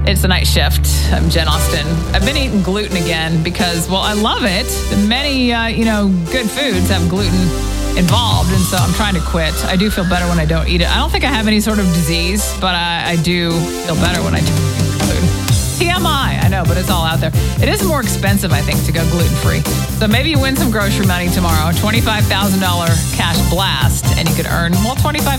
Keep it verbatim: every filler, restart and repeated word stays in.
It's the night shift. I'm Jen Austen. I've been eating gluten again because, well, I love it. Many, uh, you know, good foods have gluten involved, and so I'm trying to quit. I do feel better when I don't eat it. I don't think I have any sort of disease, but I, I do feel better when I do eat gluten. T M I, I know, but it's all out there. It is more expensive, I think, to go gluten-free. So maybe you win some grocery money tomorrow, twenty-five thousand dollars cash blast, and you could earn, well, twenty-five